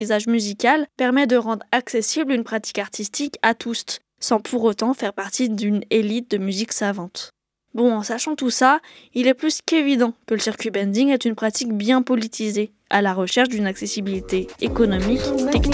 paysage musical permet de rendre accessible une pratique artistique à tous, sans pour autant faire partie d'une élite de musique savante. Bon, en sachant tout ça, il est plus qu'évident que le circuit bending est une pratique bien politisée, à la recherche d'une accessibilité économique, technique